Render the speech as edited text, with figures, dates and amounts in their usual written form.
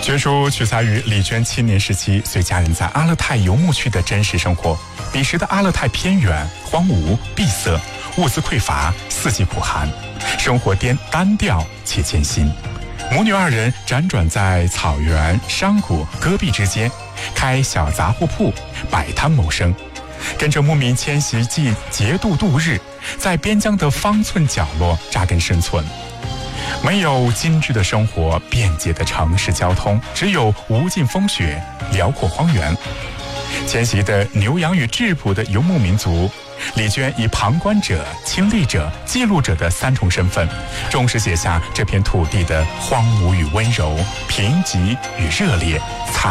全书取材于李娟青年时期随家人在阿勒泰游牧区的真实生活。彼时的阿勒泰偏远、荒芜、闭塞，物资匮乏，四季苦寒，生活单调且艰辛。母女二人辗转在草原、山谷、戈壁之间，开小杂货铺，摆摊谋生，跟着牧民迁徙季节度度日，在边疆的方寸角落扎根生存。没有精致的生活，便捷的城市交通，只有无尽风雪，辽阔荒原。迁徙的牛羊与质朴的游牧民族，李娟以旁观者、亲历者、记录者的三重身份，忠实写下这片土地的荒芜与温柔，贫瘠与热烈，